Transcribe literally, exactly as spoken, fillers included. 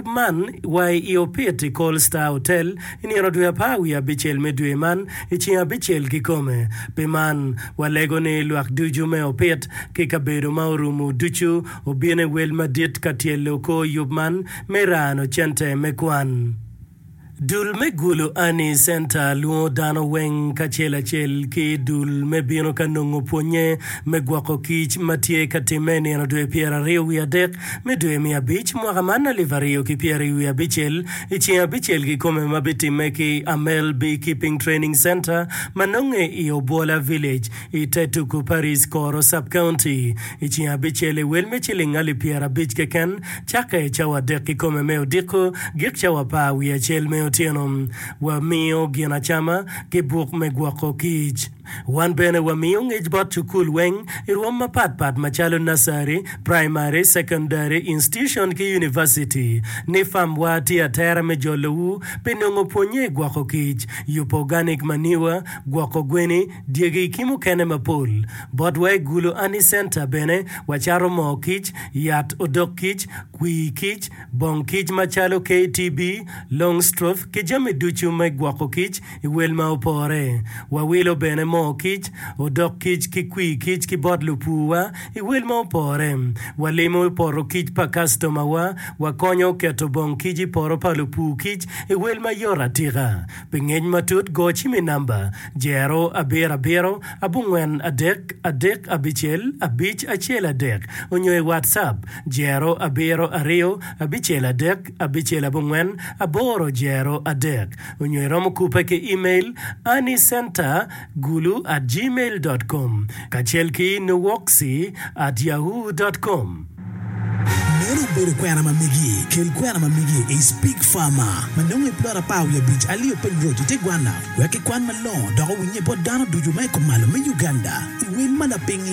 Yubman wai iopeti Call Star Hotel iniero dwe apawi abichel medwe man ichi abichel kikome peman walego ne luak duju me opet kikabedo maurumu duchu obiene wel madit katielo ko Yubman merano chente mekwan. Dul me gulu ani senta luo dano weng kachela chel ki dul me bino kanungo ponye me guako kich matie katimeni ano dwe piera rio wia dek me dwe mia bich mwakamana livario ki piera wia bichel ichi ya bichel ki kome mabiti meki Amel Beekeeping Training Center manonge iyo Bola Village itetuku Paris Koro Sub-County ichi ya bichele welme chili ngali piera bich keken chake chawa dek ki kome meo diko gik chawa pa wia chel meo tianom wa mio gina chama ke buk me guako kich. Wan bene wa mio ngej bot chukul weng irwam mapat pat machalo nasari, primary, secondary, institution ki university. Ni fam wati atera me jolowu penongo ponye guako kich. Yupo organic maniwa, guako gweni, diegi ikimu kene mapul. Bot we gulo ani center bene wacharo mo kich, yat odok kich, kui kich, bong kich machalo K T B, long stroke, kijami duchu me guako kich, iwelma opore. Wawilo bene mo kich, odok kich ki kui kich ki bodlu puwa, iwelma opore. Walimo poro kich pa customer wa, wakonyo keto bong kiji poro palu pu kich, iwelma yora tira. Pingej matut gochi mi namba, jero abera bero, abungwen adek, adek abichel, abich achel adek. Unyo e WhatsApp, jero abero ario, abichel adek, abichel abungwen, aboro jero adek. Unyo e romo kupe ke email, anicenter gulu at gmail dot com. Kachelki nuwoksi at yahoo dot com. Nero bere kwena mamigi, kel kwena mamigi is big farmer. Manonge plora paw ya beach aliyo penroji te gwana. Weke kwan malon, dago winye bodano duju mai kumalo me Uganda. Iwe malaping